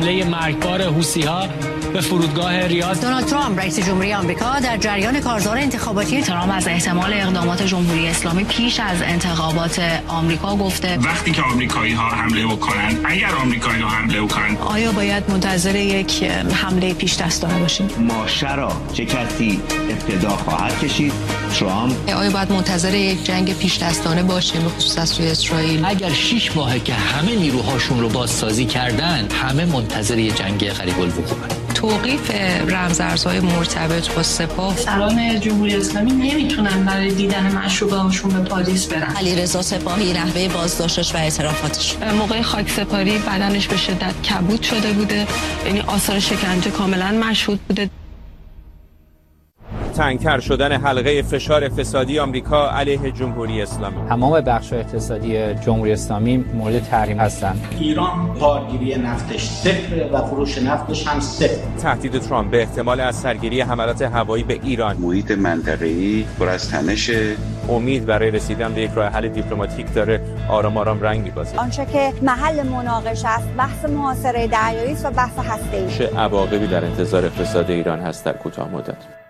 حمله مرگبار حوثی‌ها به فرودگاه ریاض. دونالد ترامپ رئیس جمهوری آمریکا در جریان کارزار انتخاباتی ترامپ از احتمال اقدامات جمهوری اسلامی پیش از انتخابات آمریکا گفته وقتی که آمریکایی‌ها حمله بکنن، اگر آمریکایی‌ها حمله بکنن، آیا باید منتظر یک حمله پیش دستانه باشیم؟ ماشه را چه کسی ابتدا خواهد کشید؟ ترامپ. آیا باید منتظر یک جنگ پیش دستانه باشیم به خصوص از سوی اسرائیل؟ اگر 6 ماهه که همه نیروهاشون رو بازسازی کردن، همه منتظر یه جنگ قریب الوقوعن. توقیف رمزارزهای مرتبط با سپاه. سران جمهوری اسلامی نمیتونن برای دیدن معشوقه‌هاشون به پاریس برن. علیرضا سپاهی نحوه بازداشتش و اعترافاتش. موقع خاکسپاری بدنش به شدت کبود شده بوده، یعنی آثار شکنجه کاملا مشهود بوده. تنگ‌تر شدن حلقه فشار اقتصادی آمریکا علیه جمهوری اسلامی. تمام بخش‌های اقتصادی جمهوری اسلامی مورد تحریم هستند. ایران بارگیری نفتش صفر و فروش نفتش هم صفر. تهدید ترامپ به احتمال از سرگیری حملات هوایی به ایران. محیط منطقه‌ای پر از تنشه. امید برای رسیدن به یک راه حل دیپلماتیک داره آرام آرام رنگ می‌بازه. آنچه که محل مناقشه است بحث محاصره دریایی و بحث هسته‌ای. چه عواقبی در انتظار اقتصاد ایران هست در کوتاه مدت؟